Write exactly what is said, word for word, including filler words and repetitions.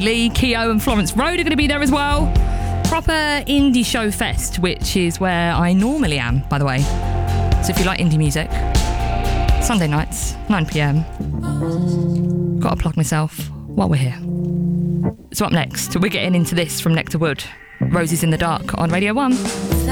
Lee, Keo and Florence Road are going to be there as well. Proper Indie Show Fest, which is where I normally am, by the way. So if you like indie music, Sunday nights, nine p.m. Gotta plug myself while we're here. So up next, we're getting into this from Nectar Wood. Roses in the Dark on Radio one.